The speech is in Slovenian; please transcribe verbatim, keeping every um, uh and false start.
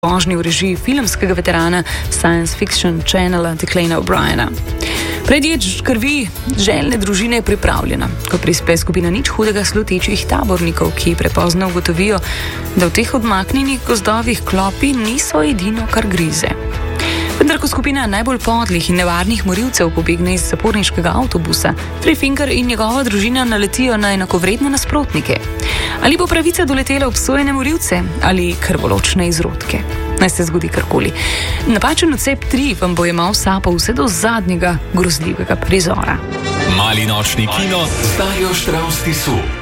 vožnji v režiji filmskega veterana Science Fiction Channela Declana O'Briena. Predječ krvi željne družine je pripravljena, ko prispe skupina nič hudega slutečih tabornikov, ki prepozno ugotovijo, da v teh odmaknjenih gozdovih klopi niso edino, kar grize. Vendar, ko skupina najbolj podlih in nevarnih morilcev pobegne iz zaporniškega avtobusa, Three Finger in njegova družina naletijo na enakovredne nasprotnike. Ali bo pravica doletela obsojene morilce ali krvoločne izrodke? Naj se zgodi karkoli. Napačen odcep tri vam bo jemal sapo vse do zadnjega grozljivega prizora. Mali nočni kino s Darjo Štravs Tisu.